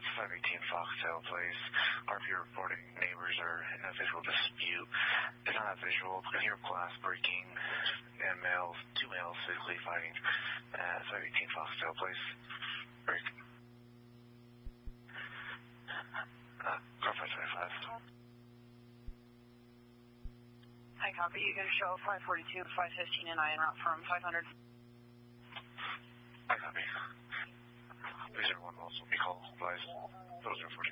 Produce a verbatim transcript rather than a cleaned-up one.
it's five eighteen Foxtail Place. R P reporting neighbors are in a visual dispute. It's not visual, but I hear glass breaking and males, two males physically fighting at five eighteen Foxtail Place. Break. Uh, car five twenty-five. Hi, copy. You can show five forty-two, five fifteen, and I en route from five hundred. Hi, copy. Please everyone also be called, advised. Those are forty.